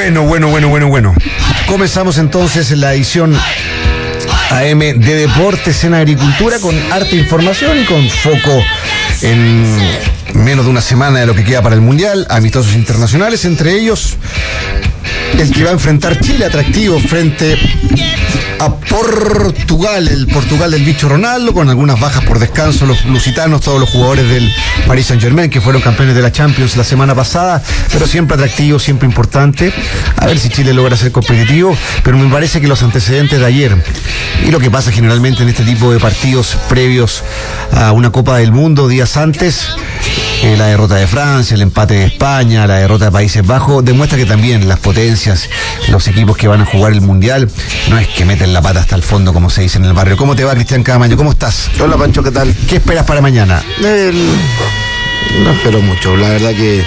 Bueno. Comenzamos entonces la edición AM de Deportes en Agricultura con harta información y con foco en menos de una semana de lo que queda para el Mundial, amistosos internacionales, entre ellos el que va a enfrentar Chile atractivo frente a Portugal, el Portugal del bicho Ronaldo, con algunas bajas por descanso, los lusitanos, todos los jugadores del Paris Saint-Germain que fueron campeones de la Champions la semana pasada, pero siempre atractivo, siempre importante. A ver si Chile logra ser competitivo, pero me parece que los antecedentes de ayer y lo que pasa generalmente en este tipo de partidos previos a una Copa del Mundo días antes, la derrota de Francia, el empate de España, la derrota de Países Bajos, demuestra que también las potencias, los equipos que van a jugar el Mundial, no es que meten la pata hasta el fondo, como se dice en el barrio. ¿Cómo te va, Cristian Camaño? ¿Cómo estás? Hola, Pancho, ¿qué tal? ¿Qué esperas para mañana? No espero mucho, la verdad que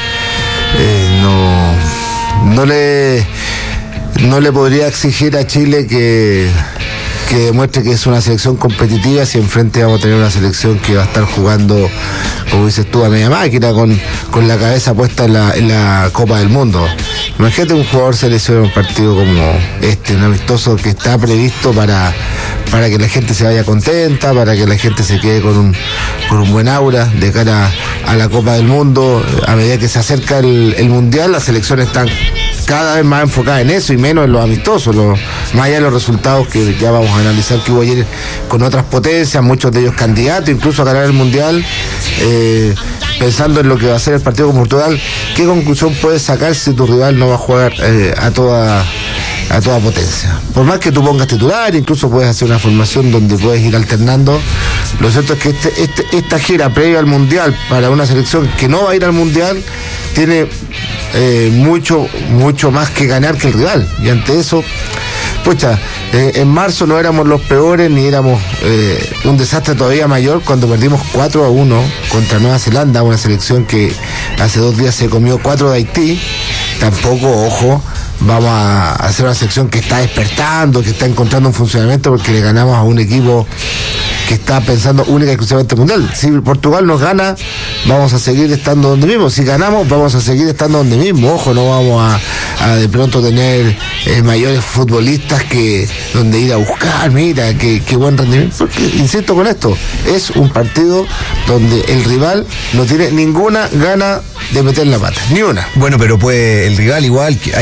no le podría exigir a Chile que demuestre que es una selección competitiva si enfrente vamos a tener una selección que va a estar jugando, como dices tú, a media máquina, con la cabeza puesta en la Copa del Mundo. Imagínate un jugador seleccionado en un partido como un amistoso que está previsto para que la gente se vaya contenta, para que la gente se quede con un buen aura de cara a la Copa del Mundo. A medida que se acerca el Mundial, las selecciones están cada vez más enfocada en eso y menos en los amistosos, más allá de los resultados que ya vamos a analizar que hubo ayer con otras potencias, muchos de ellos candidatos incluso a ganar el Mundial, pensando en lo que va a ser el partido con Portugal. ¿Qué conclusión puedes sacar si tu rival no va a jugar a toda potencia? Por más que tú pongas titular, incluso puedes hacer una formación donde puedes ir alternando. Lo cierto es que esta gira previa al Mundial para una selección que no va a ir al Mundial tiene mucho más que ganar que el rival, y ante eso, en marzo no éramos los peores ni éramos un desastre todavía mayor cuando perdimos 4-1 contra Nueva Zelanda, una selección que hace 2 días se comió 4 de Haití. Tampoco, ojo, vamos a hacer una selección que está despertando, que está encontrando un funcionamiento, porque le ganamos a un equipo que está pensando única y exclusivamente mundial. Si Portugal nos gana, vamos a seguir estando donde mismo. Si ganamos, vamos a seguir estando donde mismo. Ojo, no vamos a de pronto tener mayores futbolistas que donde ir a buscar, mira, qué buen rendimiento. Porque, insisto con esto, es un partido donde el rival no tiene ninguna gana de meter la pata, ni una. Bueno, pero puede el rival igual, que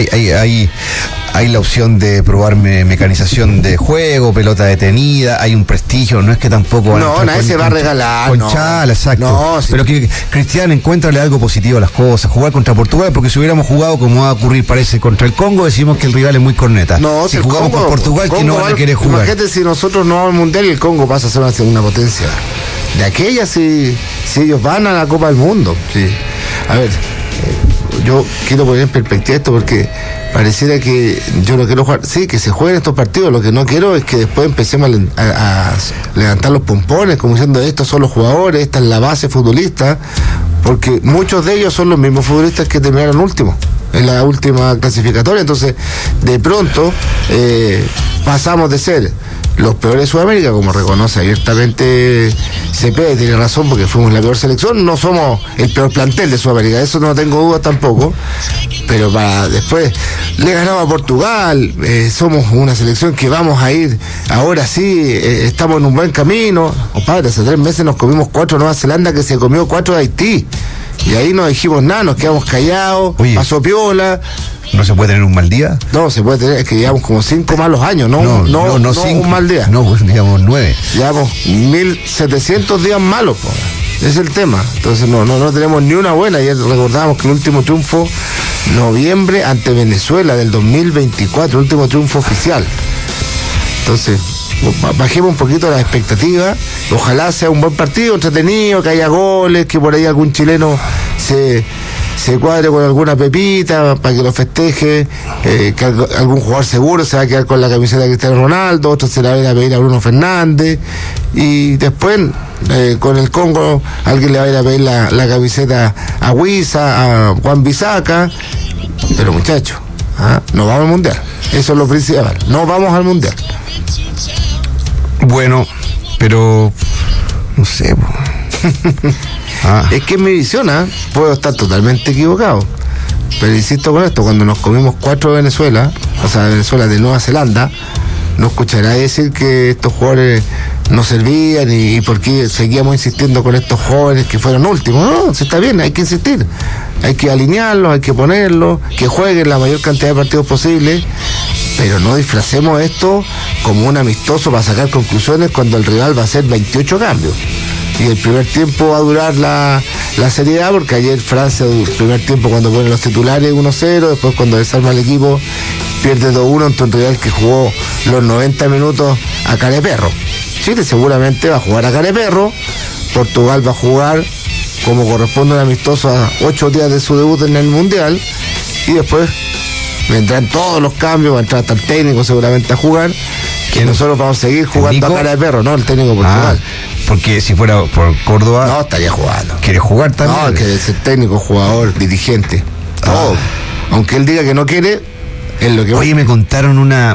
hay la opción de probar mecanización de juego, pelota detenida, hay un prestigio, no es que tampoco van a nadie se va a regalar. Con chala, exacto. No, sí. Pero que Cristian, encuéntrale algo positivo a las cosas, jugar contra Portugal, porque si hubiéramos jugado como va a ocurrir, parece, contra el Congo, decimos que el rival es muy corneta. No, si jugamos con Portugal, que no van a querer jugar. Imagínate si nosotros no vamos al Mundial y el Congo pasa a ser una segunda potencia. De aquella si ellos van a la Copa del Mundo. Sí. A ver, yo quiero poner en perspectiva esto porque pareciera que yo no quiero jugar, sí, que se jueguen estos partidos, lo que no quiero es que después empecemos a levantar los pompones como diciendo estos son los jugadores, esta es la base futbolista, porque muchos de ellos son los mismos futbolistas que terminaron últimos en la última clasificatoria. Entonces de pronto pasamos de ser los peores de Sudamérica, como reconoce abiertamente CP, tiene razón, porque fuimos la peor selección, no somos el peor plantel de Sudamérica, eso no tengo dudas tampoco, pero para después le ganamos a Portugal, somos una selección que vamos a ir, ahora sí, estamos en un buen camino. Compadre, hace 3 meses nos comimos 4 Nueva Zelanda, que se comió 4 de Haití, y ahí no dijimos nada, nos quedamos callados. Oye, pasó piola. ¿No se puede tener un mal día? No, se puede tener, es que llevamos como 5 malos años, no 5, un mal día. No, pues digamos 9. Llevamos 1700 días malos, es el tema. Entonces no tenemos ni una buena. Ayer recordábamos que el último triunfo, noviembre, ante Venezuela del 2024, el último triunfo oficial. Entonces, bajemos un poquito las expectativas, ojalá sea un buen partido, entretenido, que haya goles, que por ahí algún chileno se cuadre con alguna pepita para que lo festeje, que algún jugador seguro se va a quedar con la camiseta de Cristiano Ronaldo, otro se la va a pedir a Bruno Fernández, y después con el Congo alguien le va a ir a pedir la camiseta a Huiza, a Juan Bisaca. Pero muchachos, no vamos al Mundial, eso es lo principal, no vamos al Mundial. Bueno, pero no sé. Es que es mi visión, puedo estar totalmente equivocado, Pero insisto con esto, cuando nos comimos 4 de Venezuela, o sea, de Venezuela, de Nueva Zelanda, no escuchará decir que estos jugadores no servían y por qué seguíamos insistiendo con estos jóvenes que fueron últimos. No, si está bien, hay que insistir, hay que alinearlos, hay que ponerlos, que jueguen la mayor cantidad de partidos posible, pero no disfracemos esto como un amistoso para sacar conclusiones cuando el rival va a hacer 28 cambios. Y el primer tiempo va a durar la seriedad, porque ayer Francia, el primer tiempo cuando pone los titulares 1-0, después cuando desarma el equipo pierde 2-1 ante un rival que jugó los 90 minutos a cara de perro. Chile seguramente va a jugar a cara de perro, Portugal va a jugar como corresponde a un amistoso a 8 días de su debut en el Mundial, y después vendrán todos los cambios, va a entrar hasta el técnico seguramente a jugar, que nosotros vamos a seguir jugando a cara de perro, no el técnico de Portugal. Porque si fuera por Córdoba... No, estaría jugando. ¿Quiere jugar también? No, que es el técnico, jugador, dirigente, todo. Aunque él diga que no quiere, es lo que... Oye, me contaron una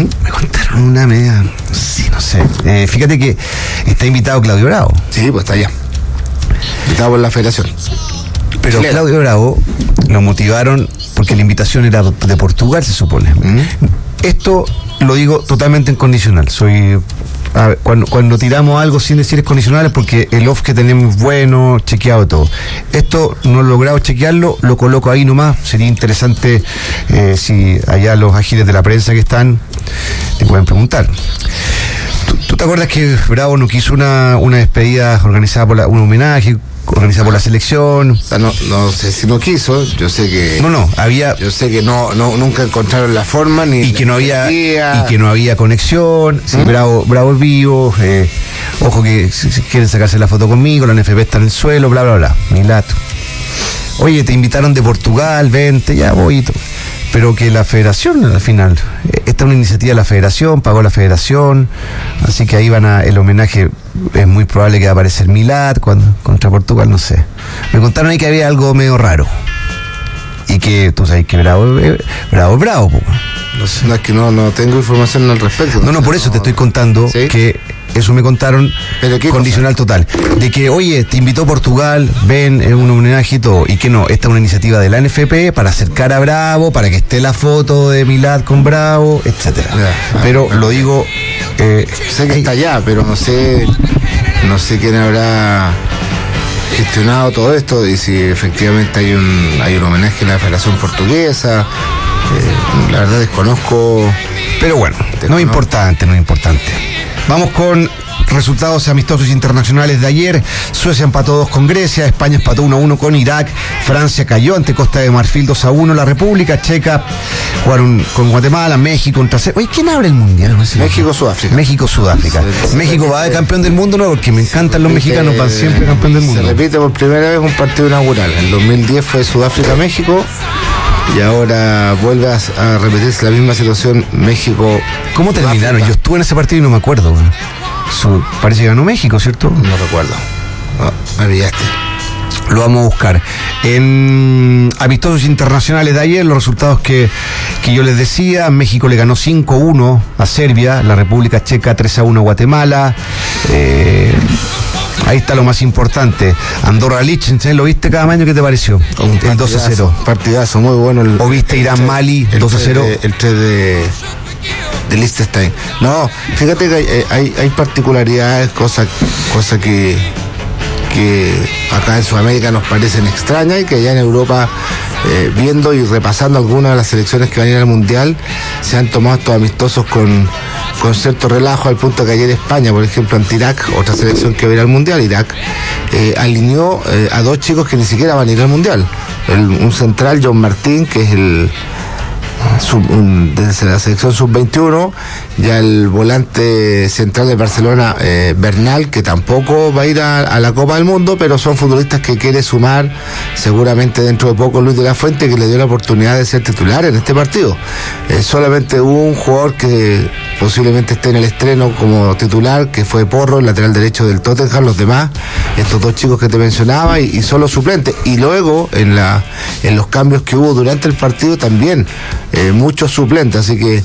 media... Sí, no sé. Fíjate que está invitado Claudio Bravo. Sí, pues está allá. Invitado por la federación. Pero Claudio Bravo lo motivaron porque la invitación era de Portugal, se supone. Esto lo digo totalmente incondicional. A ver, cuando tiramos algo sin decir es condicional es porque el off que tenemos es bueno, chequeado todo. Esto no he logrado chequearlo, lo coloco ahí nomás. Sería interesante si allá los agiles de la prensa que están te pueden preguntar. ¿Tú te acuerdas que Bravo no quiso una despedida organizada por un homenaje organizada por la selección? O sea, no sé si no quiso, yo sé que... había... Yo sé que nunca encontraron la forma ni... Y que no había conexión. Sí, Bravo es vivo, ojo que si quieren sacarse la foto conmigo, la NFP está en el suelo, bla, bla, bla. Milato. Oye, te invitaron de Portugal, vente, ya voy y todo. Pero que la federación, al final, esta es una iniciativa de la federación, pagó la federación, así que ahí el homenaje, es muy probable que va a aparecer Milad contra Portugal, no sé. Me contaron ahí que había algo medio raro. Y que tú sabes que Bravo, po. No sé. No, es que no tengo información al respecto. No, por eso te estoy contando. ¿Sí? Que eso me contaron, condicional total. De que, oye, te invitó Portugal, ven, es un homenaje y todo. Y que no, esta es una iniciativa de la NFP para acercar a Bravo, para que esté la foto de Milad con Bravo, etcétera. Pero lo digo... sé que está allá, pero no sé quién habrá gestionado todo esto y si efectivamente hay un homenaje a la Federación Portuguesa. La verdad desconozco. Pero bueno, no es importante. Vamos con resultados amistosos internacionales de ayer. Suecia empató 2 con Grecia, España empató 1-1 con Irak, Francia cayó ante Costa de Marfil 2-1, la República Checa jugaron con Guatemala, México contra... Oye, ¿quién abre el mundial? México-Sudáfrica. México va de campeón del mundo, ¿no? Porque me encantan los mexicanos, van siempre campeón del mundo. Se repite por primera vez un partido inaugural. En 2010 fue Sudáfrica-México. Y ahora vuelve a repetirse la misma situación México. ¿Cómo terminaron? Yo estuve en ese partido y no me acuerdo. Parece que ganó México, ¿cierto? No recuerdo. Me pillaste. Lo vamos a buscar. En amistosos internacionales de ayer, los resultados que yo les decía: México le ganó 5-1 a Serbia, la República Checa 3-1 a Guatemala. Ahí está lo más importante. Andorra-Liechtenstein, ¿lo viste cada año? ¿Qué te pareció? El 2-0. Partidazo, muy bueno. ¿O viste Irán-Mali 2-0? El 3 de Liechtenstein. No, fíjate que hay particularidades, cosas que acá en Sudamérica nos parecen extrañas y que allá en Europa, viendo y repasando algunas de las selecciones que van a ir al Mundial, se han tomado estos amistosos con cierto relajo, al punto que ayer España, por ejemplo, ante Irak, otra selección que va a ir al Mundial, Irak, alineó a 2 chicos que ni siquiera van a ir al Mundial. Un central, John Martín, que es desde la selección sub-21, ya el volante central de Barcelona, Bernal, que tampoco va a ir a la Copa del Mundo, pero son futbolistas que quiere sumar seguramente dentro de poco Luis de la Fuente, que le dio la oportunidad de ser titular en este partido. Solamente hubo un jugador que posiblemente esté en el estreno como titular, que fue Porro, el lateral derecho del Tottenham. Los demás, estos 2 chicos que te mencionaba, y solo suplentes. Y luego en los cambios que hubo durante el partido también muchos suplentes, así que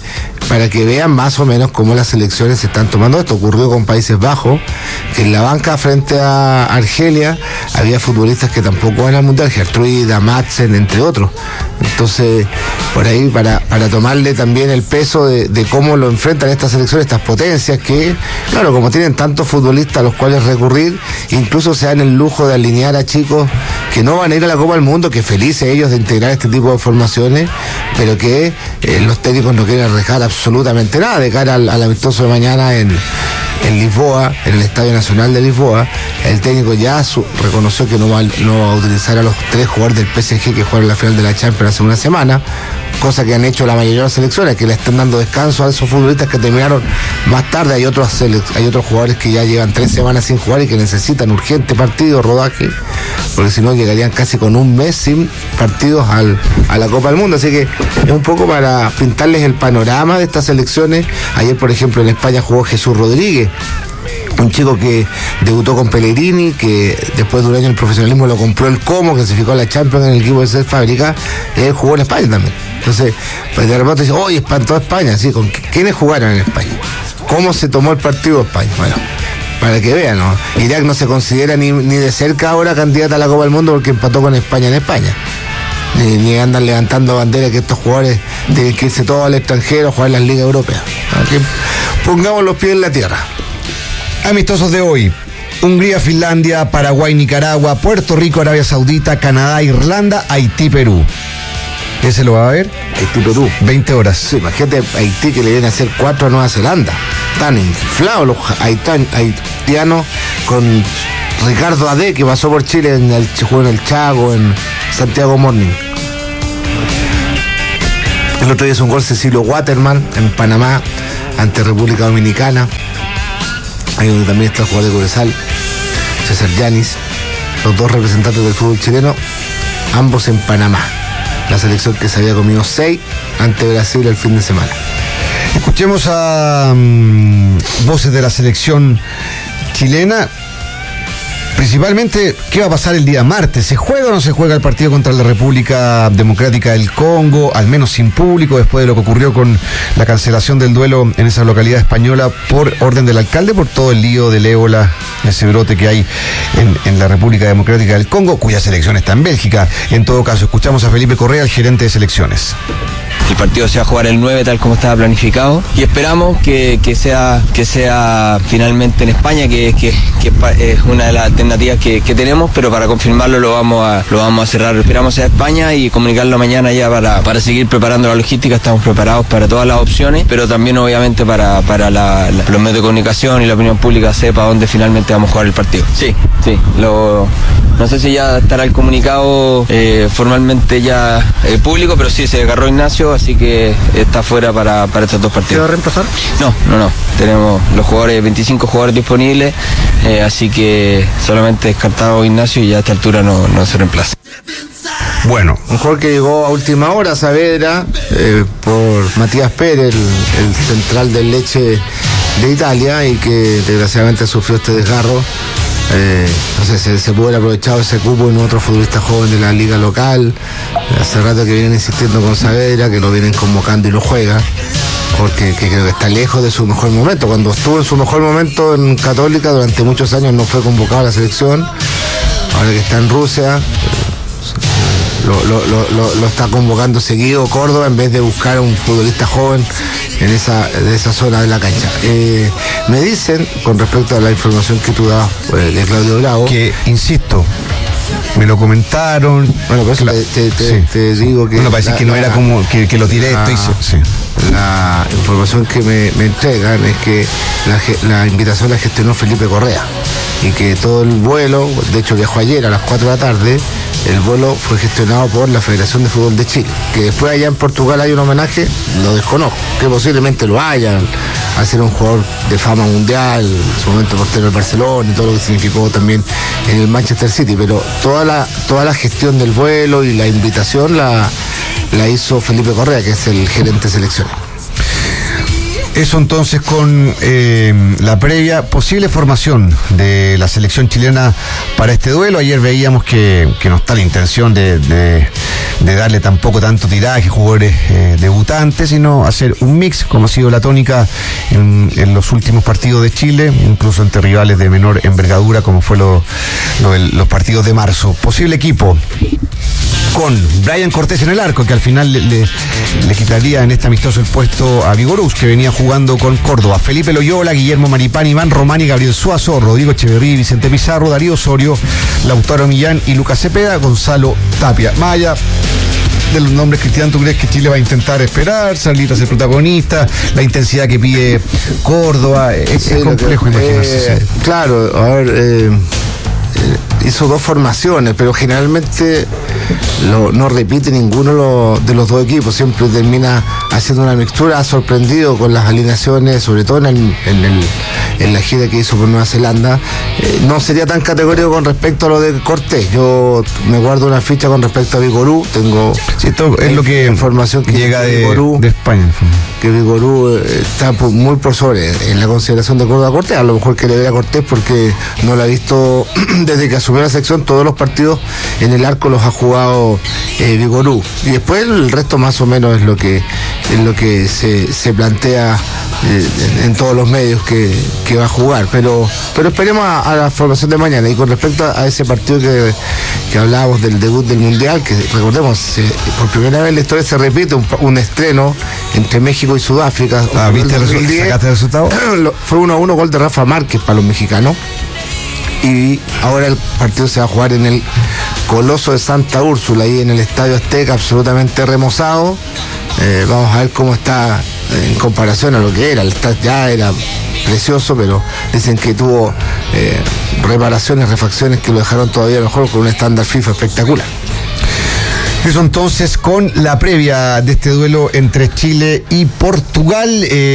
para que vean más o menos cómo las selecciones se están tomando esto. Ocurrió con Países Bajos, que en la banca frente a Argelia había futbolistas que tampoco van al Mundial, Gertruida, Madsen, entre otros. Entonces, por ahí, para tomarle también el peso de cómo lo enfrentan estas selecciones, estas potencias, que, claro, como tienen tantos futbolistas a los cuales recurrir, incluso se dan el lujo de alinear a chicos que no van a ir a la Copa del Mundo, que felices ellos de integrar este tipo de formaciones, pero que los técnicos no quieren arriesgar absolutamente nada de cara al amistoso de mañana en Lisboa, en el Estadio Nacional de Lisboa. El técnico ya reconoció que no va a utilizar a los 3 jugadores del PSG que jugaron la final de la Champions hace una semana, cosa que han hecho la mayoría de las selecciones, que le están dando descanso a esos futbolistas que terminaron más tarde. Hay otros jugadores que ya llevan 3 semanas sin jugar y que necesitan urgente partido, rodaje, porque si no llegarían casi con un mes sin partidos a la Copa del Mundo. Así que es un poco para pintarles el panorama de estas selecciones. Ayer, por ejemplo, en España jugó Jesús Rodríguez, un chico que debutó con Pellegrini, que después de un año en el profesionalismo lo compró el Como, clasificó a la Champions en el equipo de Cés Fábrica, y él jugó en España también. Entonces, pues de repente dice, oye, espantó a España, ¿sí? ¿Con quiénes jugaron en España? ¿Cómo se tomó el partido de España? Bueno, para que vean, ¿no? Irak no se considera ni de cerca ahora candidata a la Copa del Mundo porque empató con España en España. Ni andan levantando bandera que estos jugadores tienen que irse todos al extranjero a jugar en las ligas europeas. Aquí pongamos los pies en la tierra. Amistosos de hoy: Hungría, Finlandia, Paraguay, Nicaragua, Puerto Rico, Arabia Saudita, Canadá, Irlanda, Haití, Perú. ¿Ese lo va a ver? Haití, Perú. 20 horas. Sí, imagínate Haití, que le vienen a hacer 4 a Nueva Zelanda. Están inflados los haitianos, con Ricardo Adé, que pasó por Chile, jugó en el Chago, en Santiago Morning. El otro día es un gol Cecilio Waterman en Panamá ante República Dominicana. Ahí donde también está el jugador de Cobresal, César Yanis, los 2 representantes del fútbol chileno, ambos en Panamá. La selección que se había comido 6 ante Brasil el fin de semana. Escuchemos a voces de la selección chilena. Principalmente, ¿qué va a pasar el día martes? ¿Se juega o no se juega el partido contra la República Democrática del Congo, al menos sin público, después de lo que ocurrió con la cancelación del duelo en esa localidad española por orden del alcalde, por todo el lío del ébola, ese brote que hay en la República Democrática del Congo, cuya selección está en Bélgica? En todo caso, escuchamos a Felipe Correa, el gerente de selecciones. El partido se va a jugar el 9 tal como estaba planificado y esperamos que sea finalmente en España, que es una de las alternativas que tenemos, pero para confirmarlo lo vamos a cerrar. Esperamos a España y comunicarlo mañana ya para seguir preparando la logística. Estamos preparados para todas las opciones, pero también obviamente para los medios de comunicación y la opinión pública sepa dónde finalmente vamos a jugar el partido. Sí, no sé si ya estará el comunicado formalmente ya público, pero sí se agarró Ignacio, así que está fuera para estos 2 partidos. ¿Se va a reemplazar? No. Tenemos los jugadores, 25 jugadores disponibles, así que solamente descartado Ignacio y ya a esta altura no se reemplaza. Bueno, un jugador que llegó a última hora, Saavedra, por Matías Pérez, el central del Lecce de Italia, y que desgraciadamente sufrió este desgarro. No sé, se pudo haber aprovechado ese cupo en otro futbolista joven de la liga local. Hace rato que vienen insistiendo con Saavedra, que lo vienen convocando y no juega, porque creo que está lejos de su mejor momento. Cuando estuvo en su mejor momento en Católica, durante muchos años no fue convocado a la selección. Ahora que está en Rusia, lo está convocando seguido Córdoba, en vez de buscar a un futbolista joven de esa zona de la cancha. Me dicen, con respecto a la información que tú dabas de Claudio Bravo, que, insisto, me lo comentaron. Bueno, por eso te digo que... Bueno, parece que no era como que lo tiré esto y sí. La información que me entregan es que la invitación la gestionó Felipe Correa, y que todo el vuelo, de hecho viajó ayer a las 4 de la tarde, el vuelo fue gestionado por la Federación de Fútbol de Chile. Que después allá en Portugal hay un homenaje, lo desconozco, que posiblemente lo hayan, al ser un jugador de fama mundial, en su momento portero del Barcelona y todo lo que significó también en el Manchester City, pero toda la gestión del vuelo y la invitación la hizo Felipe Correa, que es el gerente de selecciones. Eso entonces con la previa posible formación de la selección chilena para este duelo. Ayer veíamos que no está la intención de de darle tampoco tanto tiraje a jugadores debutantes, sino hacer un mix, como ha sido la tónica en los últimos partidos de Chile, incluso ante rivales de menor envergadura, como fue los partidos de marzo. Posible equipo con Brian Cortés en el arco, que al final le quitaría en este amistoso el puesto a Vigorús, que venía jugando con Córdoba. Felipe Loyola, Guillermo Maripán, Iván Román y Gabriel Suazo, Rodrigo Echeverría, Vicente Pizarro, Darío Osorio, Lautaro Millán y Lucas Cepeda, Gonzalo Tapia. Maya, de los nombres, Cristian, ¿tú crees que Chile va a intentar esperar, salir a ser protagonista? La intensidad que pide Córdoba, es complejo imaginarse. Claro, a ver, hizo dos formaciones, pero generalmente no repite ninguno de los dos equipos, siempre termina haciendo una mixtura. Ha sorprendido con las alineaciones, sobre todo en la gira que hizo por Nueva Zelanda. No sería tan categórico con respecto a lo de Cortés. Yo me guardo una ficha con respecto a Vigorú. Tengo esto es lo que información que llega de España, que Vigorú está muy por sobre en la consideración de Córdoba Cortés. A lo mejor que le vea a Cortés porque no lo ha visto desde que asumió la sección. Todos los partidos en el arco los ha jugado Vigorú, y después el resto más o menos es lo que se plantea en todos los medios que va a jugar, pero esperemos a la formación de mañana. Y con respecto a ese partido que hablábamos del debut del Mundial, que recordemos, por primera vez en la historia se repite un estreno entre México y Sudáfrica. ¿Viste el resultado? Fue 1-1, gol de Rafa Márquez para los mexicanos. Y ahora el partido se va a jugar en el Coloso de Santa Úrsula, ahí en el Estadio Azteca, absolutamente remozado. Vamos a ver cómo está en comparación a lo que era. El estadio ya era precioso, pero dicen que tuvo reparaciones, refacciones que lo dejaron todavía mejor, con un estándar FIFA espectacular. Eso entonces con la previa de este duelo entre Chile y Portugal.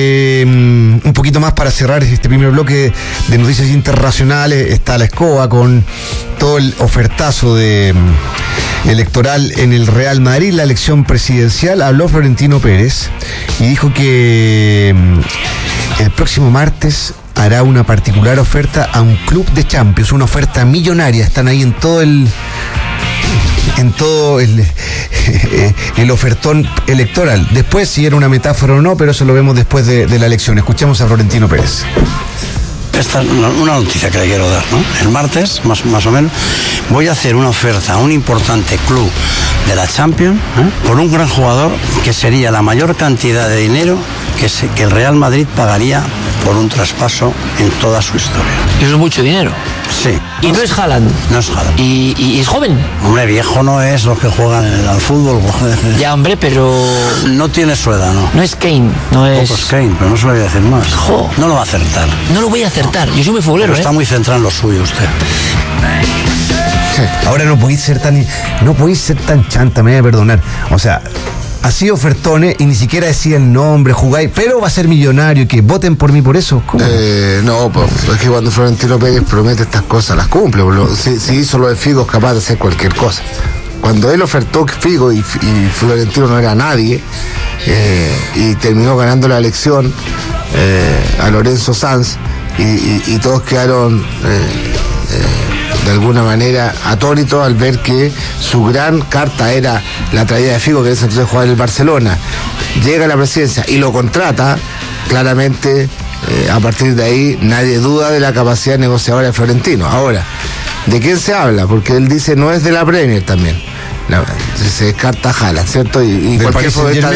Un poquito más para cerrar este primer bloque de noticias internacionales. Está la escoba con todo el ofertazo electoral en el Real Madrid, la elección presidencial. Habló Florentino Pérez y dijo que el próximo martes hará una particular oferta a un club de Champions, una oferta millonaria. Están ahí en todo el ofertón electoral. Después, si era una metáfora o no, pero eso lo vemos después de la elección. Escuchemos a Florentino Pérez. Esta es una noticia que le quiero dar, ¿no? El martes, más o menos, voy a hacer una oferta a un importante club de la Champions, por un gran jugador, que sería la mayor cantidad de dinero que el Real Madrid pagaría por un traspaso en toda su historia. Eso es mucho dinero. Sí. ¿Y no es Haaland? No es Haaland. ¿Y es joven? Hombre, viejo no es los que juegan al fútbol. Ya, hombre, pero... No tiene su edad, ¿no? No es Kane, no es... Poco es Kane, pero no se lo voy a decir más. Jo. No lo va a acertar. No lo voy a acertar. Yo soy muy futbolero, Está muy centrado en lo suyo usted. Ahora no podéis ser tan chanta, me voy a perdonar. O sea, así ofertones y ni siquiera decía el nombre, jugáis, pero va a ser millonario y que voten por mí por eso. No, pues es que cuando Florentino Pérez promete estas cosas las cumple. Si hizo lo de Figo, es capaz de hacer cualquier cosa. Cuando él ofertó Figo y Florentino no era nadie, y terminó ganando la elección a Lorenzo Sanz, y todos quedaron de alguna manera atónitos al ver que su gran carta era la traída de Figo, que es entonces jugar en el Barcelona. Llega a la presidencia y lo contrata. Claramente, a partir de ahí nadie duda de la capacidad negociadora de Florentino. Ahora, ¿de quién se habla? Porque él dice no es de la Premier también. Se descarta Haaland, ¿cierto? Y cualquier futbolista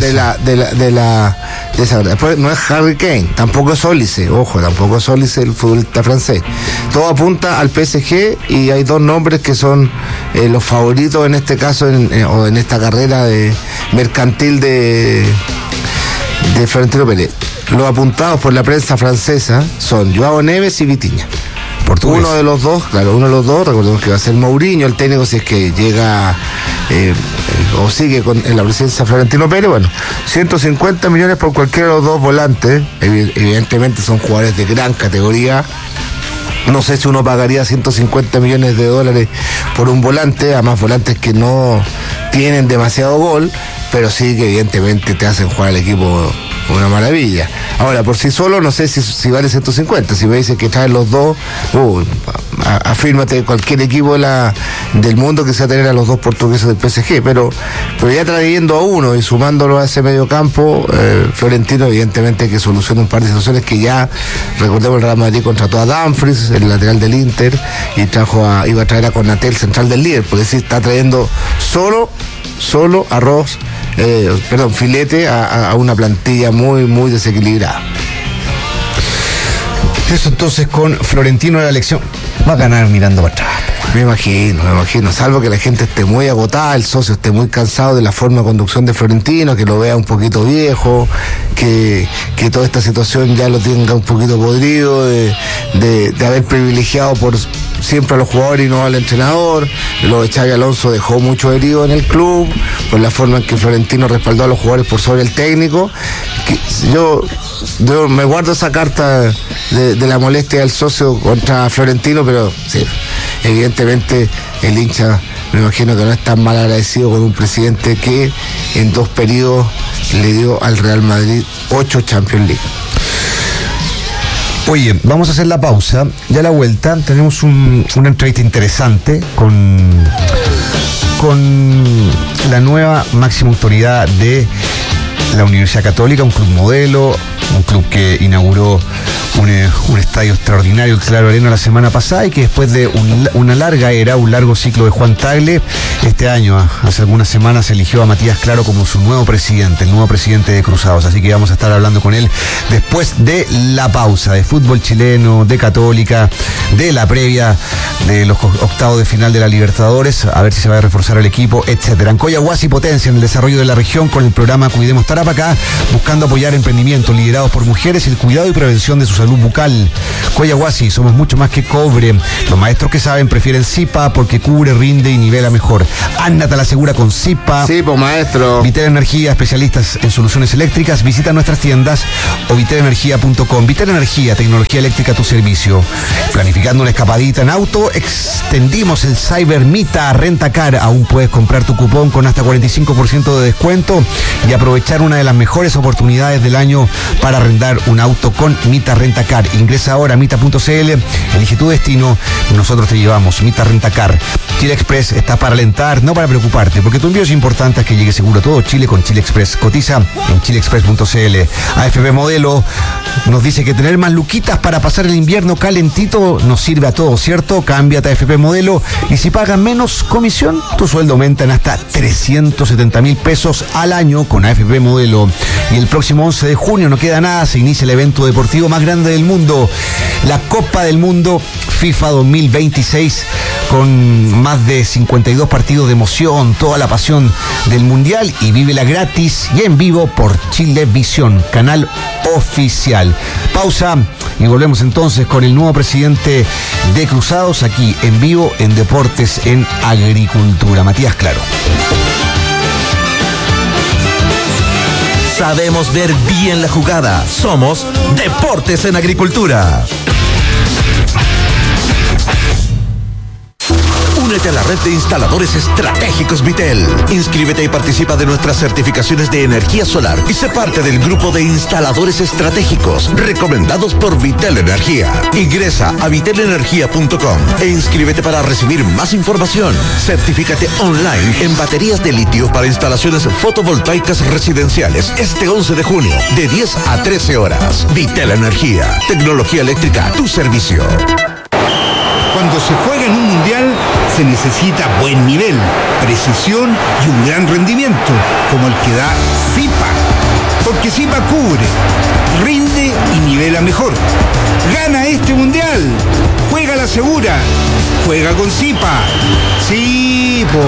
de esa verdad. Después no es Harry Kane, tampoco es Olise, tampoco es Olise el futbolista francés. Todo apunta al PSG y hay dos nombres que son los favoritos en este caso, en esta carrera mercantil de Florentino Pérez. Los apuntados por la prensa francesa son Joao Neves y Vitinha. Portugués. Uno de los dos, recordemos que va a ser Mourinho el técnico si es que llega o sigue en la presidencia Florentino Pérez. Bueno, 150 millones por cualquiera de los dos volantes. Evidentemente son jugadores de gran categoría. No sé si uno pagaría 150 millones de dólares por un volante, además volantes que no tienen demasiado gol. pero sí que evidentemente te hacen jugar al equipo una maravilla. Ahora, por sí solo, no sé si vale 150. Si me dicen que traen los dos, afírmate cualquier equipo del mundo que sea tener a los dos portugueses del PSG, pero ya trayendo a uno y sumándolo a ese medio campo, Florentino evidentemente que soluciona un par de situaciones que ya, recordemos, el Real Madrid contrató a Dumfries, el lateral del Inter, y iba a traer a Konaté, el central del líder, porque sí está trayendo solo filete a una plantilla muy, muy desequilibrada. Eso entonces con Florentino de la elección. Va a ganar mirando para atrás. Me imagino, salvo que la gente esté muy agotada, el socio esté muy cansado de la forma de conducción de Florentino, que lo vea un poquito viejo, que toda esta situación ya lo tenga un poquito podrido, de haber privilegiado por siempre a los jugadores y no al entrenador. Lo de Xabi Alonso dejó mucho herido en el club, por la forma en que Florentino respaldó a los jugadores por sobre el técnico. Yo me guardo esa carta de la molestia del socio contra Florentino, pero sí, evidentemente el hincha me imagino que no es tan mal agradecido con un presidente que en 2 periodos le dio al Real Madrid 8 Champions League. Oye, vamos a hacer la pausa. Ya a la vuelta tenemos una entrevista interesante con la nueva máxima autoridad de la Universidad Católica, un club modelo, un club que inauguró un estadio extraordinario, el Claro Arena, la semana pasada, y que después de una larga era, un largo ciclo de Juan Tagle, este año, hace algunas semanas, eligió a Matías Claro como su nuevo presidente, el nuevo presidente de Cruzados. Así que vamos a estar hablando con él después de la pausa, de fútbol chileno, de Católica, de la previa de los octavos de final de la Libertadores, a ver si se va a reforzar el equipo, etcétera. En Coyahuasi potencia en el desarrollo de la región con el programa Cuidemos Tarapacá, buscando apoyar emprendimientos liderados por mujeres y el cuidado y prevención de su salud bucal. Coyahuasi, somos mucho más que cobre. Los maestros que saben prefieren Zipa porque cubre, rinde y nivela mejor. Ándate a la segura con Zipa. Sí, pues maestro. Vitel Energía, especialistas en soluciones eléctricas. Visita nuestras tiendas o vitelenergia.com. Vitel Energía, tecnología eléctrica a tu servicio. Planificando una escapadita en auto, extendimos el Cyber Mita Rentacar. Aún puedes comprar tu cupón con hasta 45% de descuento y aprovechar una de las mejores oportunidades del año para arrendar un auto con Mita Rentacar. Ingresa ahora a mita.cl, elige tu destino y nosotros te llevamos. Mita Rentacar. Chile Express está para alentar, no para preocuparte, porque tu envío es importante, es que llegue seguro a todo Chile con Chile Express. Cotiza en chileexpress.cl. AFP Modelo nos dice que tener más luquitas para pasar el invierno calentito nos sirve a todos, ¿cierto? Cámbiate a AFP Modelo y si pagan menos comisión, tu sueldo aumenta en hasta 370,000 pesos al año con AFP Modelo. Y el próximo 11 de junio, no queda nada, se inicia el evento deportivo más grande del mundo, la Copa del Mundo FIFA 2026, con más de 52 partidos de emoción, toda la pasión del Mundial, y vívela gratis y en vivo por Chilevisión, canal oficial. Pausa y volvemos entonces con el nuevo presidente de Cruzados, aquí en vivo en Deportes en Agricultura, Matías Claro. Sabemos ver bien la jugada. Somos Deportes en Agricultura. Únete a la red de instaladores estratégicos Vitel. Inscríbete y participa de nuestras certificaciones de energía solar y sé parte del grupo de instaladores estratégicos recomendados por Vitel Energía. Ingresa a vitelenergia.com e inscríbete para recibir más información. Certifícate online en baterías de litio para instalaciones fotovoltaicas residenciales este 11 de junio de 10 a 13 horas. Vitel Energía, tecnología eléctrica a tu servicio. Cuando se juega en un mundial, se necesita buen nivel, precisión y un gran rendimiento, como el que da Zipa. Porque Zipa cubre, rinde y nivela mejor. ¡Gana este mundial! ¡Juega la segura! ¡Juega con Zipa! ¡Sí, po!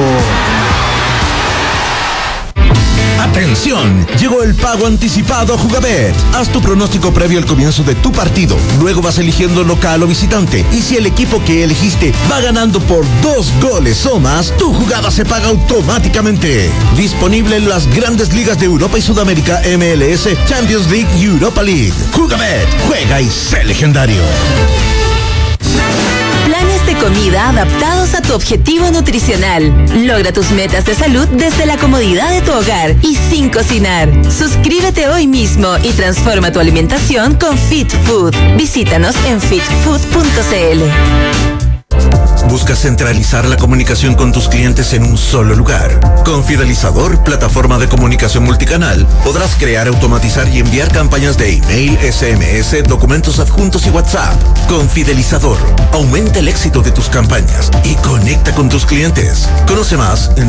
¡Atención! Llegó el pago anticipado a Jugabet. Haz tu pronóstico previo al comienzo de tu partido. Luego vas eligiendo local o visitante. Y si el equipo que elegiste va ganando por 2 goles o más, tu jugada se paga automáticamente. Disponible en las grandes ligas de Europa y Sudamérica, MLS, Champions League y Europa League. Jugabet. Juega y sé legendario. Planes de comida adaptados a tu objetivo nutricional. Logra tus metas de salud desde la comodidad de tu hogar y sin cocinar. Suscríbete hoy mismo y transforma tu alimentación con Fit Food. Visítanos en fitfood.cl. ¿Buscas centralizar la comunicación con tus clientes en un solo lugar? Con Fidelizador, plataforma de comunicación multicanal, podrás crear, automatizar y enviar campañas de email, SMS, documentos adjuntos y WhatsApp. Con Fidelizador, aumenta el éxito de tus campañas y conecta con tus clientes. Conoce más en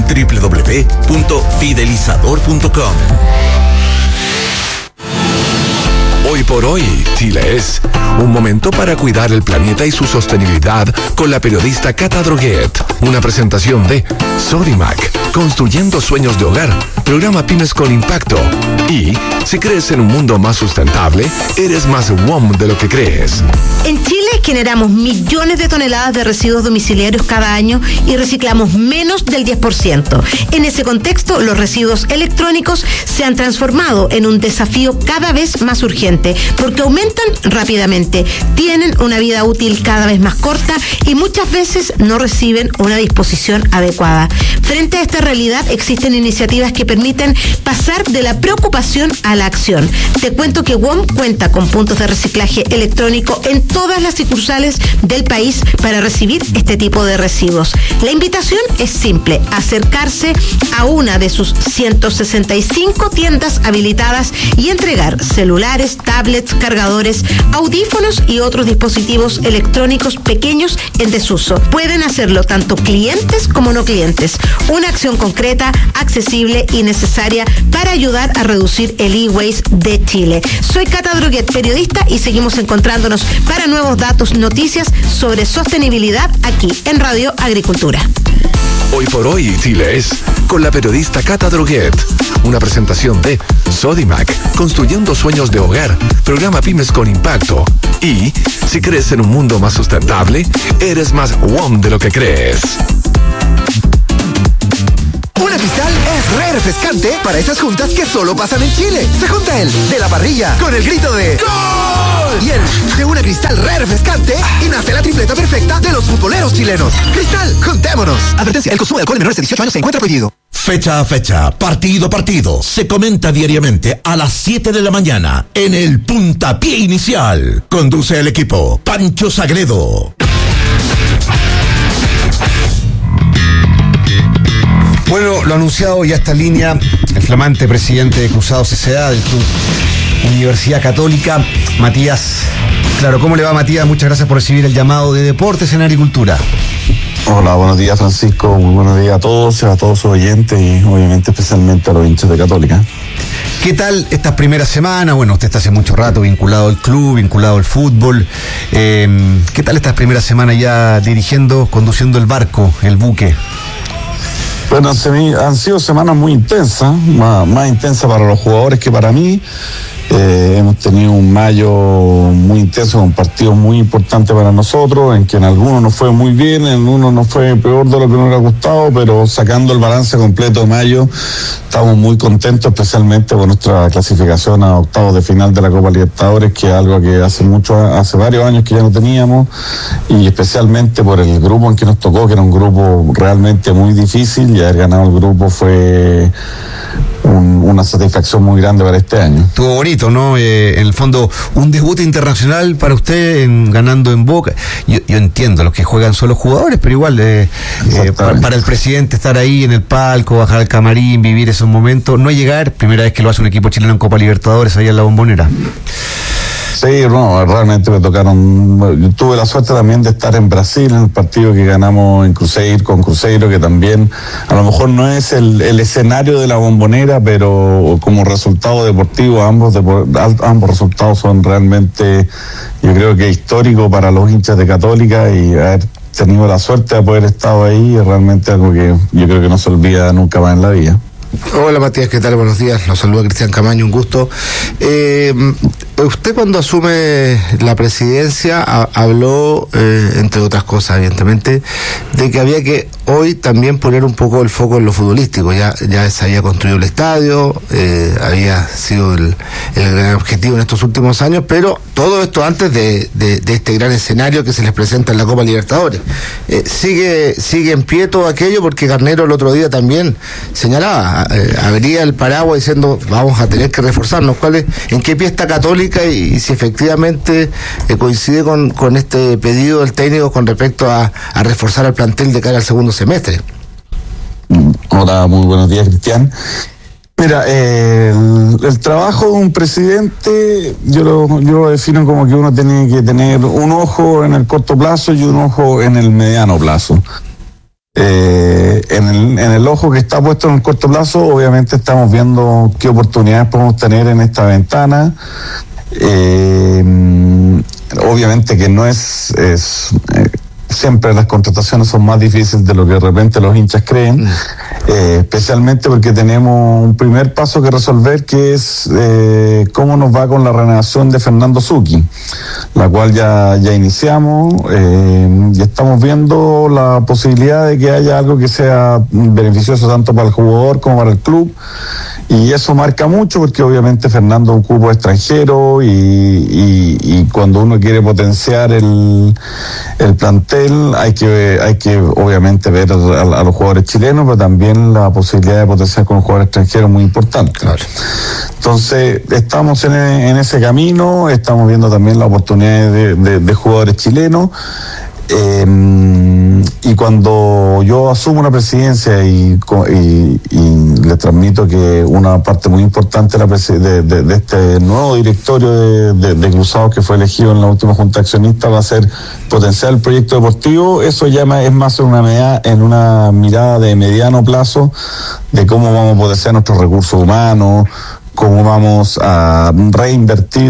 www.fidelizador.com. Hoy por hoy, Chile es un momento para cuidar el planeta y su sostenibilidad con la periodista Cata Droguet. Una presentación de Sodimac, construyendo sueños de hogar, programa Pymes con Impacto. Y si crees en un mundo más sustentable, eres más WOM de lo que crees. En Chile generamos millones de toneladas de residuos domiciliarios cada año y reciclamos menos del 10%. En ese contexto, los residuos electrónicos se han transformado en un desafío cada vez más urgente, porque aumentan rápidamente, tienen una vida útil cada vez más corta y muchas veces no reciben una disposición adecuada. Frente a esta realidad, existen iniciativas que permiten pasar de la preocupación a la acción. Te cuento que WOM cuenta con puntos de reciclaje electrónico en todas las sucursales del país para recibir este tipo de residuos. La invitación es simple: acercarse a una de sus 165 tiendas habilitadas y entregar celulares, tablets, cargadores, audífonos y otros dispositivos electrónicos pequeños en desuso. Pueden hacerlo tanto clientes como no clientes. Una acción concreta, accesible y necesaria para ayudar a reducir el e-waste de Chile. Soy Cata Droguet, periodista, y seguimos encontrándonos para nuevos datos, noticias sobre sostenibilidad aquí en Radio Agricultura. Hoy por hoy, Chile es con la periodista Cata Droguet. Una presentación de Sodimac, construyendo sueños de hogar, programa Pymes con Impacto. Y si crees en un mundo más sustentable, eres más WOM de lo que crees. Una Cristal es re refrescante para esas juntas que solo pasan en Chile. Se junta el de la parrilla con el grito de ¡Gol! Y el de una Cristal re refrescante y nace la tripleta perfecta de los futboleros chilenos. Cristal, juntémonos. Advertencia: el consumo de alcohol en menores de 18 años se encuentra prohibido. Fecha a fecha, partido a partido, se comenta diariamente a las 7 de la mañana en el Puntapié Inicial. Conduce el equipo Pancho Sagredo. Bueno, lo anunciado, ya está en línea el flamante presidente de Cruzados S.A. del Club Universidad Católica, Matías. Claro, ¿cómo le va, Matías? Muchas gracias por recibir el llamado de Deportes en Agricultura. Hola, buenos días, Francisco, muy buenos días a todos sus oyentes y obviamente especialmente a los hinchas de Católica. ¿Qué tal estas primeras semanas? Bueno, usted está hace mucho rato vinculado al club, vinculado al fútbol. ¿Qué tal estas primeras semanas ya dirigiendo, conduciendo el barco, el buque? Bueno, han sido semanas muy intensas, más intensas para los jugadores que para mí. Hemos tenido un mayo muy intenso, un partido muy importante para nosotros, en que en algunos nos fue muy bien, en unos nos fue peor de lo que nos hubiera gustado, pero sacando el balance completo de mayo, estamos muy contentos, especialmente por nuestra clasificación a octavos de final de la Copa Libertadores, que es algo que hace varios años que ya no teníamos, y especialmente por el grupo en que nos tocó, que era un grupo realmente muy difícil, y haber ganado el grupo fue una satisfacción muy grande para este año. Estuvo bonito, ¿no? En el fondo, un debut internacional para usted ganando en Boca. Yo entiendo, los que juegan son los jugadores, pero igual para el presidente estar ahí en el palco, bajar al camarín, vivir esos momentos, no llegar, primera vez que lo hace un equipo chileno en Copa Libertadores, ahí en la Bombonera. Sí, no, realmente me tocaron. Yo tuve la suerte también de estar en Brasil en el partido que ganamos con Cruzeiro, que también a lo mejor no es el escenario de la Bombonera, pero como resultado deportivo ambos resultados son realmente, yo creo que histórico para los hinchas de Católica, y haber tenido la suerte de poder estar ahí es realmente algo que yo creo que no se olvida nunca más en la vida. Hola, Matías, ¿qué tal? Buenos días, los saluda Cristian Camaño, un gusto. Usted cuando asume la presidencia habló, entre otras cosas, evidentemente, de que había que hoy también poner un poco el foco en lo futbolístico. Ya se había construido el estadio, había sido el gran objetivo en estos últimos años, pero todo esto antes de este gran escenario que se les presenta en la Copa Libertadores. Sigue en pie todo aquello, porque Garnero el otro día también señalaba, abría el paraguas diciendo vamos a tener que reforzarnos. ¿En qué pie está Católica y si efectivamente coincide con este pedido del técnico con respecto a reforzar al plantel de cara al segundo semestre? Hola, muy buenos días, Cristian. Mira, el trabajo de un presidente yo lo defino como que uno tiene que tener un ojo en el corto plazo y un ojo en el mediano plazo. En el ojo que está puesto en el corto plazo, obviamente estamos viendo qué oportunidades podemos tener en esta ventana. Obviamente que no es siempre las contrataciones son más difíciles de lo que de repente los hinchas creen, especialmente porque tenemos un primer paso que resolver, que es cómo nos va con la renovación de Fernando Zucchi, la cual ya iniciamos, y estamos viendo la posibilidad de que haya algo que sea beneficioso tanto para el jugador como para el club. Y eso marca mucho porque obviamente Fernando es un cupo extranjero y cuando uno quiere potenciar el plantel hay que obviamente ver a los jugadores chilenos, pero también la posibilidad de potenciar con un jugador extranjero es muy importante. Claro. Entonces estamos en ese camino, estamos viendo también la oportunidad de jugadores chilenos. Y cuando yo asumo una presidencia y le transmito que una parte muy importante de este nuevo directorio de Cruzados que fue elegido en la última junta accionista va a ser potenciar el proyecto deportivo, eso ya es más en una mirada de mediano plazo de cómo vamos a potenciar nuestros recursos humanos, cómo vamos a reinvertir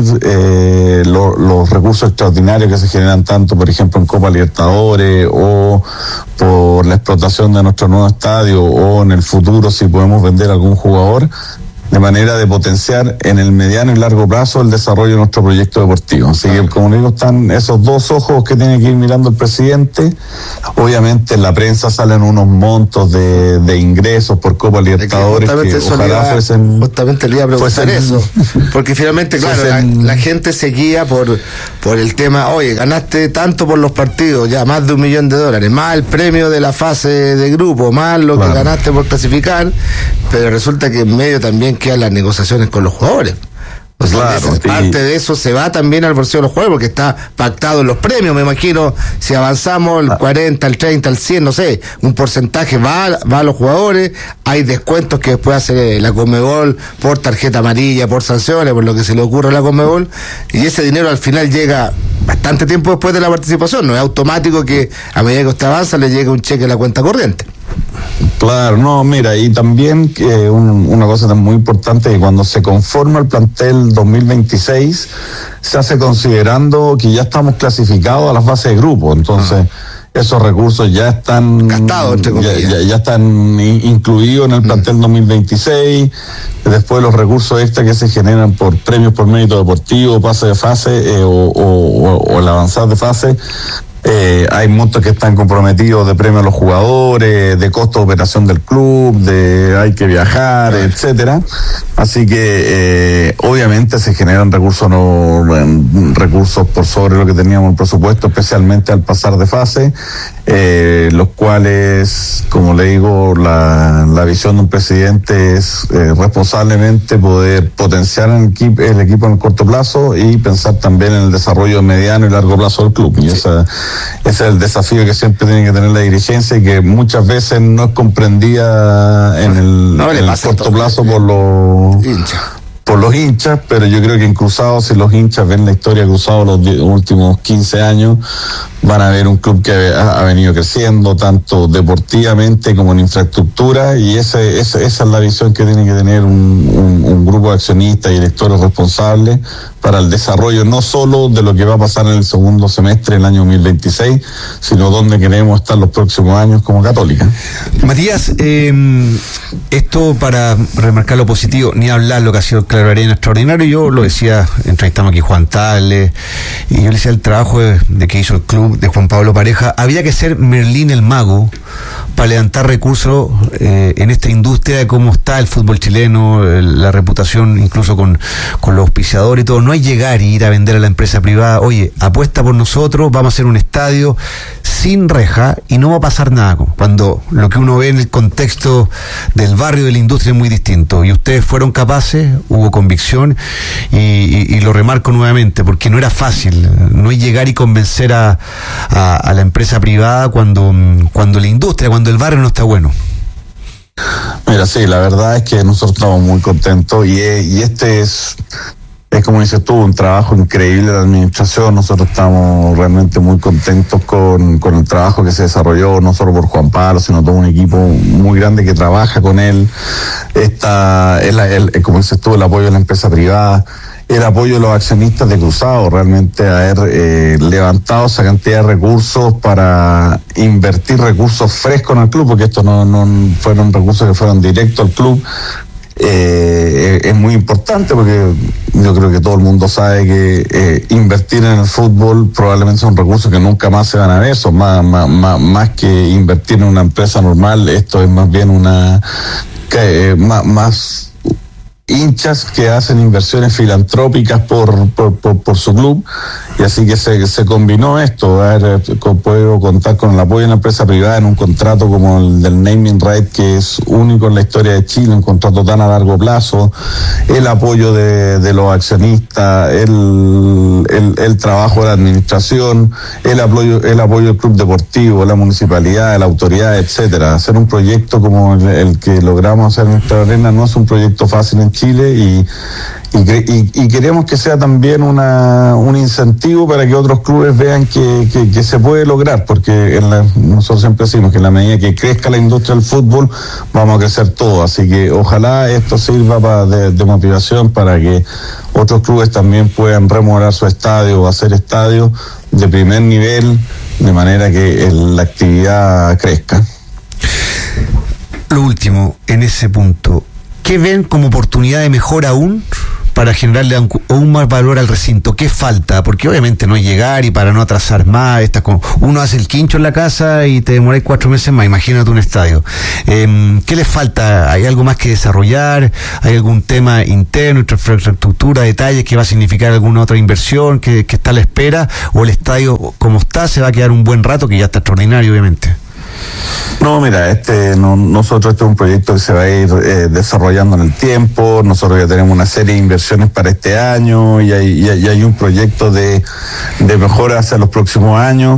los recursos extraordinarios que se generan tanto, por ejemplo, en Copa Libertadores o por la explotación de nuestro nuevo estadio o en el futuro si podemos vender algún jugador, de manera de potenciar en el mediano y largo plazo el desarrollo de nuestro proyecto deportivo. Así que, como digo, están esos dos ojos que tiene que ir mirando el presidente. Obviamente en la prensa salen unos montos de ingresos por Copa Libertadores que ojalá fuesen... Justamente le iba a preguntar eso, porque finalmente, claro, la gente se guía por el tema, oye, ganaste tanto por los partidos, ya más de $1 millón, más el premio de la fase de grupo, más lo que ganaste por clasificar, pero resulta que en medio también quedan las negociaciones con los jugadores. O sea, parte de eso se va también al bolsillo de los jugadores porque está pactado en los premios, me imagino, si avanzamos el 40, el 30, el 100, no sé, un porcentaje va a los jugadores, hay descuentos que después hace la Conmebol por tarjeta amarilla, por sanciones, por lo que se le ocurre a la Conmebol, y ese dinero al final llega bastante tiempo después de la participación, no es automático que a medida que usted avanza le llegue un cheque a la cuenta corriente. Claro, no, mira, y también una cosa muy importante, que cuando se conforma el plantel 2026, se hace considerando que ya estamos clasificados a la fase de grupo, entonces esos recursos ya están gastados, ya están incluidos en el plantel 2026, después los recursos extra que se generan por premios por mérito deportivo, pase de fase o el avanzar de fase. Hay montos que están comprometidos de premio a los jugadores, de costo de operación del club, de hay que viajar, etcétera. Así que obviamente se generan recursos por sobre lo que teníamos en el presupuesto, especialmente al pasar de fase, los cuales, como le digo, la visión de un presidente es responsablemente poder potenciar el equipo en el corto plazo y pensar también en el desarrollo mediano y largo plazo del club. Y ese es el desafío que siempre tiene que tener la dirigencia y que muchas veces no es comprendida en el corto plazo por los hinchas, pero yo creo que en Cruzados, si los hinchas ven la historia de Cruzados los últimos 15 años, van a ver un club que ha venido creciendo tanto deportivamente como en infraestructura, y esa es la visión que tiene que tener un grupo de accionistas y directores responsables para el desarrollo no solo de lo que va a pasar en el segundo semestre del año 2026, sino donde queremos estar los próximos años como Católica. Matías, esto para remarcar lo positivo, ni hablar lo que ha sido Claro Arena extraordinario. Yo lo decía, entrevistamos aquí Juan Tales, y yo le decía el trabajo de que hizo el club de Juan Pablo Pareja. Había que ser Merlín el mago para levantar recursos en esta industria de cómo está el fútbol chileno, la reputación incluso con los auspiciadores y todo. No hay llegar y ir a vender a la empresa privada, oye, apuesta por nosotros, vamos a hacer un estadio sin reja y no va a pasar nada, cuando lo que uno ve en el contexto del barrio de la industria es muy distinto. Y ustedes fueron capaces, hubo convicción, y lo remarco nuevamente, porque no era fácil, no hay llegar y convencer a la empresa privada cuando la industria, cuando el barrio no está bueno. Mira, sí, la verdad es que nosotros estamos muy contentos, y este es como dices tú, un trabajo increíble de la administración. Nosotros estamos realmente muy contentos con el trabajo que se desarrolló, no solo por Juan Pablo, sino todo un equipo muy grande que trabaja con él. Como dices tú, el apoyo de la empresa privada, el apoyo de los accionistas de Cruzado, realmente haber levantado esa cantidad de recursos para invertir recursos frescos en el club, porque estos no fueron recursos que fueron directos al club. Es muy importante, porque yo creo que todo el mundo sabe que invertir en el fútbol probablemente son recursos que nunca más se van a ver. Son más que invertir en una empresa normal. Esto es más bien más hinchas que hacen inversiones filantrópicas por su club, y así que se combinó esto, puedo contar con el apoyo de una empresa privada en un contrato como el del naming right, que es único en la historia de Chile, un contrato tan a largo plazo, el apoyo de los accionistas, el trabajo de la administración, el apoyo del club deportivo, la municipalidad, la autoridad, etcétera. Hacer un proyecto como el que logramos hacer en nuestra arena no es un proyecto fácil en Chile, y queremos que sea también un incentivo para que otros clubes vean que se puede lograr, porque nosotros siempre decimos que en la medida que crezca la industria del fútbol vamos a crecer todo, así que ojalá esto sirva de motivación para que otros clubes también puedan remodelar su estadio o hacer estadios de primer nivel, de manera que la actividad crezca. Lo último, en ese punto, ¿qué ven como oportunidad de mejora aún para generarle aún más valor al recinto? ¿Qué falta? Porque obviamente no es llegar y para no atrasar más, uno hace el quincho en la casa y te demoráis 4 meses más, imagínate un estadio. ¿Qué les falta? ¿Hay algo más que desarrollar? ¿Hay algún tema interno, infraestructura, detalles que va a significar alguna otra inversión que está a la espera? ¿O el estadio como está se va a quedar un buen rato, que ya está extraordinario obviamente? No, mira, nosotros este es un proyecto que se va a ir desarrollando en el tiempo. Nosotros ya tenemos una serie de inversiones para este año, y hay un proyecto de mejora hacia los próximos años.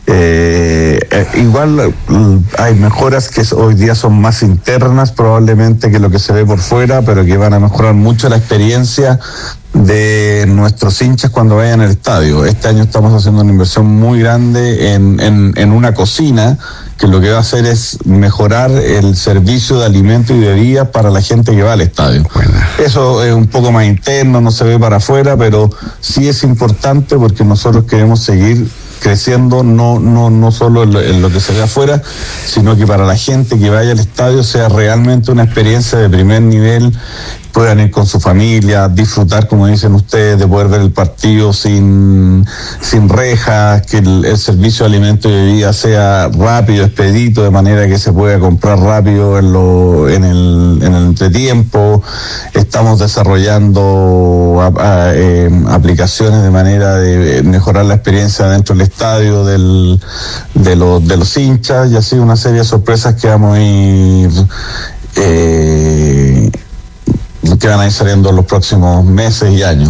Igual hay mejoras que hoy día son más internas probablemente que lo que se ve por fuera, pero que van a mejorar mucho la experiencia de nuestros hinchas cuando vayan al estadio. Este año estamos haciendo una inversión muy grande en una cocina, que lo que va a hacer es mejorar el servicio de alimentos y bebidas para la gente que va al estadio. Eso es un poco más interno, no se ve para afuera, pero sí es importante, porque nosotros queremos seguir creciendo, no solo en lo que se ve afuera, sino que para la gente que vaya al estadio sea realmente una experiencia de primer nivel, puedan ir con su familia, disfrutar, como dicen ustedes, de poder ver el partido sin rejas, que el servicio de alimentos y bebidas sea rápido, expedito, de manera que se pueda comprar rápido en el entretiempo. Estamos desarrollando aplicaciones de manera de mejorar la experiencia dentro del estadio de los hinchas, y así una serie de sorpresas que vamos a ir que van a ir saliendo en los próximos meses y años.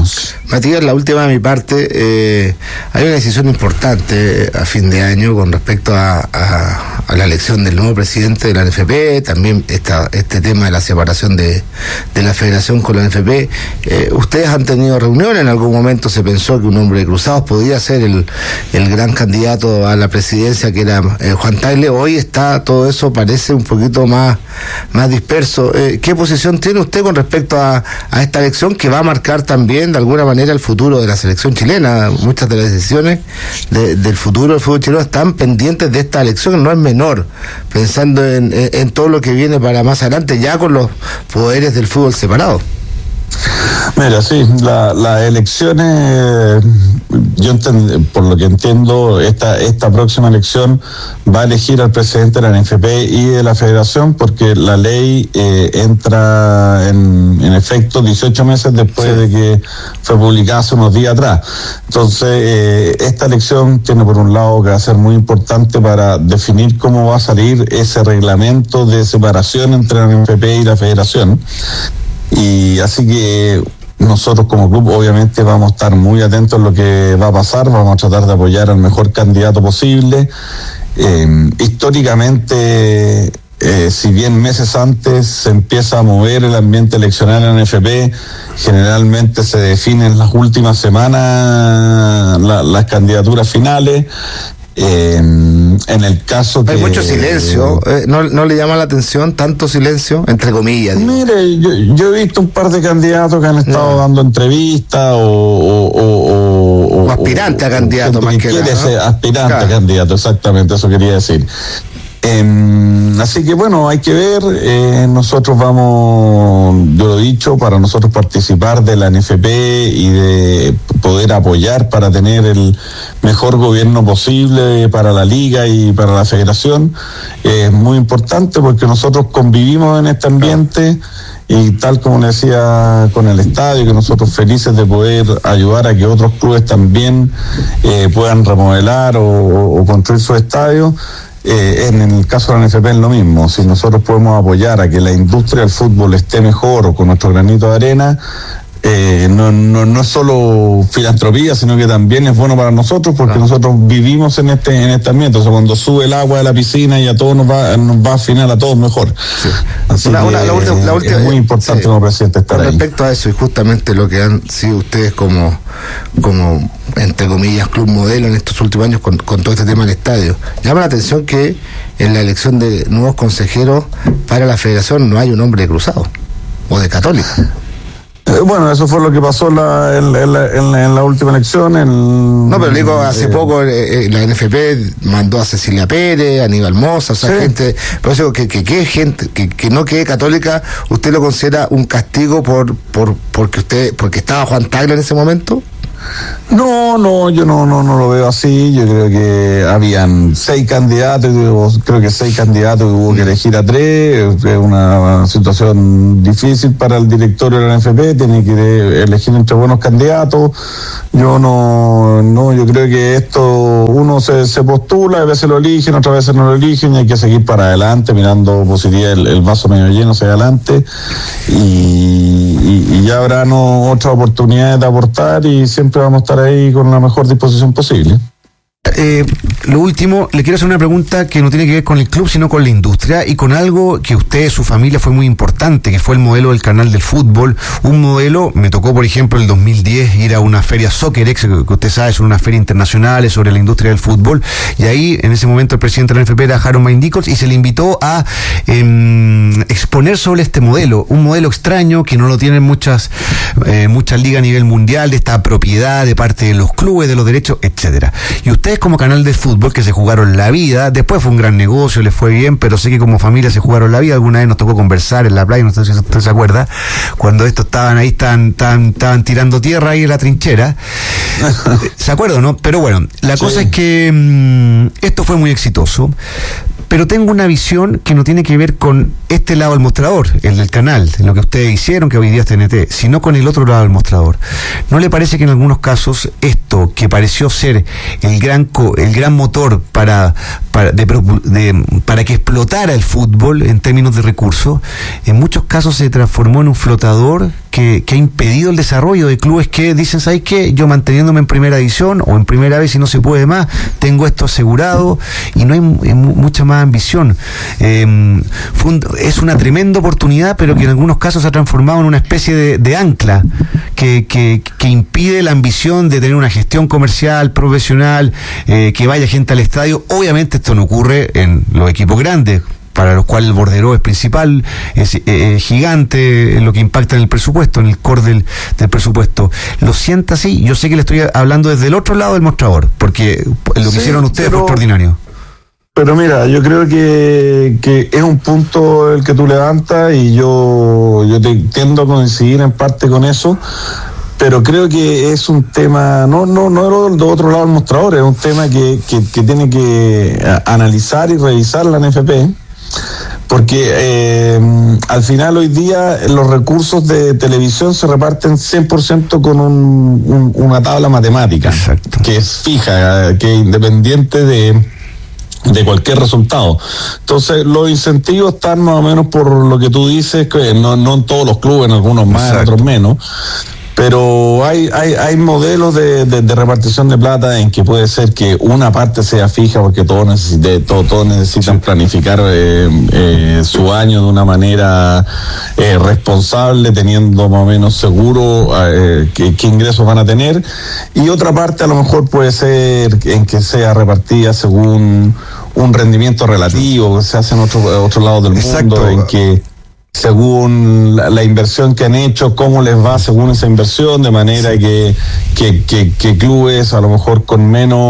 Matías, la última de mi parte, hay una decisión importante a fin de año con respecto a la elección del nuevo presidente de la NFP, también este tema de la separación de la federación con la NFP. Ustedes han tenido reuniones, en algún momento se pensó que un hombre de Cruzados podía ser el gran candidato a la presidencia, que era Juan Tagle. Hoy está todo eso, parece un poquito más disperso. ¿Qué posición tiene usted con respecto a esta elección que va a marcar también de alguna manera el futuro de la selección chilena? Muchas de las decisiones del futuro del fútbol chileno están pendientes de esta elección, no es menor, pensando en todo lo que viene para más adelante, ya con los poderes del fútbol separados. Mira, sí, las elecciones, por lo que entiendo, esta próxima elección va a elegir al presidente de la NFP y de la federación, porque la ley entra en efecto 18 meses después de que fue publicada hace unos días atrás. Entonces, esta elección tiene por un lado que va a ser muy importante para definir cómo va a salir ese reglamento de separación entre la NFP y la federación. Y así que nosotros como club obviamente vamos a estar muy atentos a lo que va a pasar, vamos a tratar de apoyar al mejor candidato posible. Históricamente, si bien meses antes se empieza a mover el ambiente eleccionario en la NFP, generalmente se definen las últimas semanas las candidaturas finales. En el caso que hay mucho silencio, no le llama la atención tanto silencio, entre comillas, digo. Mire, yo he visto un par de candidatos que han estado dando entrevistas o aspirante a candidato, más que quiere nada, ser aspirante claro. a candidato, exactamente, eso quería decir. Así que bueno, hay que ver, nosotros vamos, yo lo he dicho, para nosotros participar de la NFP y de poder apoyar para tener el mejor gobierno posible para la liga y para la federación, es muy importante porque nosotros convivimos en este ambiente. Y tal como le decía con el estadio, que nosotros felices de poder ayudar a que otros clubes también puedan remodelar o construir su estadio. En el caso de la NFP es lo mismo. Si nosotros podemos apoyar a que la industria del fútbol esté mejor o con nuestro granito de arena, no es solo filantropía, sino que también es bueno para nosotros, porque nosotros vivimos en este ambiente. O sea, cuando sube el agua de la piscina y a todos nos va a afinar a todos mejor. Sí. Así la última, es muy importante como presidente estar ahí. Con respecto a eso, y justamente lo que han sido ustedes como entre comillas club modelo en estos últimos años con todo este tema del estadio, llama la atención que en la elección de nuevos consejeros para la federación no hay un hombre de Cruzado o de Católica. Bueno, eso fue lo que pasó en la última elección. No, pero digo, hace poco la NFP mandó a Cecilia Pérez, a Aníbal Mosa, o sea, sí. Gente, por eso que gente que no quede Católica, ¿usted lo considera un castigo porque estaba Juan Tagle en ese momento? No, yo no lo veo así. Yo creo que habían 6 candidatos, creo que 6 candidatos, hubo que elegir a 3. Es una situación difícil para el directorio de la NFP, tiene que elegir entre buenos candidatos. Yo creo que esto, uno se postula, a veces lo eligen, otras veces no lo eligen, y hay que seguir para adelante, mirando posibilidad el vaso medio lleno hacia adelante, y ya habrán otras oportunidades de aportar, y siempre vamos a estar ahí con la mejor disposición posible. Lo último, le quiero hacer una pregunta que no tiene que ver con el club, sino con la industria y con algo que usted, su familia, fue muy importante, que fue el modelo del canal del fútbol. Un modelo, me tocó, por ejemplo, en el 2010 ir a una feria SoccerX, que usted sabe, son unas ferias internacionales sobre la industria del fútbol, y ahí, en ese momento, el presidente de la NFP era Harold Main-Nichols, y se le invitó a exponer sobre este modelo, un modelo extraño que no lo tienen muchas ligas a nivel mundial, de esta propiedad de parte de los clubes, de los derechos, etcétera. Y ustedes, como canal de fútbol, que se jugaron la vida, después fue un gran negocio, les fue bien, pero sé que como familia se jugaron la vida. Alguna vez nos tocó conversar en la playa, no sé si usted se acuerda, cuando estos estaban ahí, estaban tirando tierra ahí en la trinchera. ¿Se acuerda, no? Pero bueno, la cosa es que esto fue muy exitoso, pero tengo una visión que no tiene que ver con este lado del mostrador, el del canal, en lo que ustedes hicieron, que hoy día es TNT, sino con el otro lado del mostrador. ¿No le parece que en algunos casos esto, que pareció ser el gran motor para que explotara el fútbol en términos de recursos, en muchos casos se transformó en un flotador que ha impedido el desarrollo de clubes que dicen, ¿sabes qué? Yo manteniéndome en primera división o en primera vez y no se puede más, tengo esto asegurado y no hay mucha más ambición. Es una tremenda oportunidad, pero que en algunos casos se ha transformado en una especie de ancla que impide la ambición de tener una gestión comercial, profesional, que vaya gente al estadio. Obviamente esto no ocurre en los equipos grandes, para los cuales el bordero es principal, es gigante en lo que impacta en el presupuesto, en el core del presupuesto. Lo sienta así, yo sé que le estoy hablando desde el otro lado del mostrador, porque lo que hicieron ustedes fue extraordinario. Pero mira, yo creo que es un punto el que tú levantas y yo tiendo a coincidir en parte con eso, pero creo que es un tema, no del otro lado del mostrador, es un tema que tiene que analizar y revisar la NFP. Porque al final hoy día los recursos de televisión se reparten 100% con una tabla matemática. Exacto. Que es fija, que es independiente de cualquier resultado. Entonces los incentivos están más o menos por lo que tú dices, que no en todos los clubes, en algunos más, en otros menos. Pero hay modelos de repartición de plata en que puede ser que una parte sea fija porque todos necesitan planificar su año de una manera responsable, teniendo más o menos seguro qué ingresos van a tener, y otra parte a lo mejor puede ser en que sea repartida según un rendimiento relativo que se hace en otro lado del mundo, en que según la inversión que han hecho, cómo les va según esa inversión, de manera que clubes a lo mejor con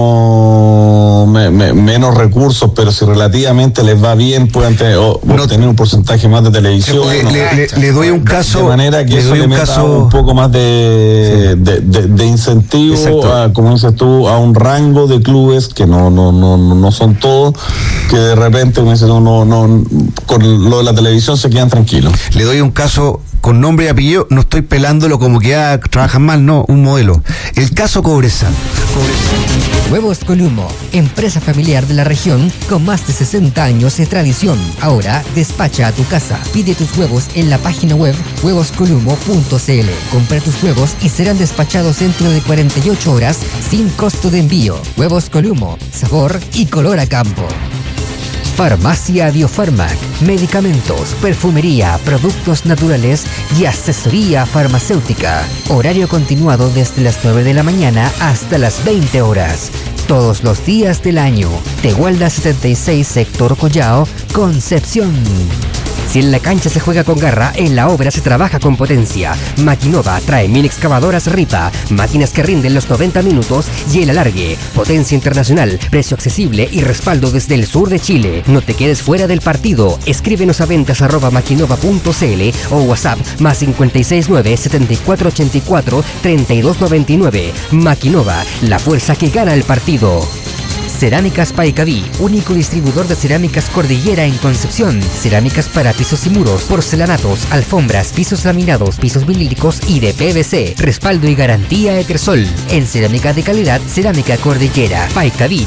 menos recursos, pero si relativamente les va bien, puedan obtener un porcentaje más de televisión. Le doy un caso. De manera que eso le meta un poco más de incentivo, como dices tú, a un rango de clubes que no son todos, que de repente, como dices tú, con lo de la televisión se quedan tranquilos. Le doy un caso con nombre y apellido, no estoy pelándolo como que trabajan mal, no, un modelo. El caso Cobresal. Huevos Columo, empresa familiar de la región con más de 60 años de tradición. Ahora despacha a tu casa. Pide tus huevos en la página web huevoscolumo.cl. Compra tus huevos y serán despachados dentro de 48 horas sin costo de envío. Huevos Columo, sabor y color a campo. Farmacia Biofarmac, medicamentos, perfumería, productos naturales y asesoría farmacéutica. Horario continuado desde las 9 de la mañana hasta las 20 horas. Todos los días del año. Tehualda 76, sector Collao, Concepción. Si en la cancha se juega con garra, en la obra se trabaja con potencia. Maquinova trae 1000 excavadoras Ripa, máquinas que rinden los 90 minutos y el alargue. Potencia internacional, precio accesible y respaldo desde el sur de Chile. No te quedes fuera del partido. Escríbenos a ventas@maquinova.cl o WhatsApp +569 7484 3299. Maquinova, la fuerza que gana el partido. Cerámicas Paicaví, único distribuidor de cerámicas Cordillera en Concepción. Cerámicas para pisos y muros, porcelanatos, alfombras, pisos laminados, pisos vinílicos y de PVC. Respaldo y garantía Etersol. En cerámica de calidad, Cerámica Cordillera. Paicaví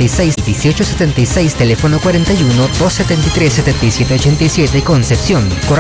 1876, teléfono 41 273 7787, Concepción.